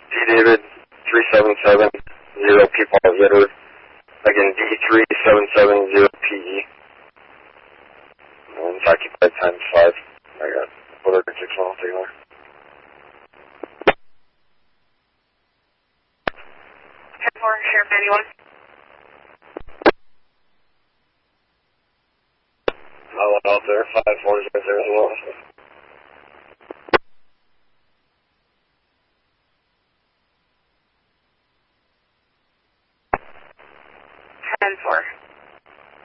D David 3770 P Paul Edward. Again, D3770 PE. And it's occupied times 5. I got quarter to 6 miles takeover. 10-4, Sheriff 91. I'll let out there. 5-4 is right there as well. 10-4.